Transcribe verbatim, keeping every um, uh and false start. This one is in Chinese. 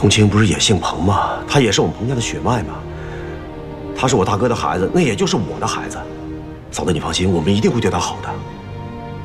冬青不是也姓彭吗？他也是我们彭家的血脉嘛。他是我大哥的孩子，那也就是我的孩子。嫂子，你放心，我们一定会对他好的。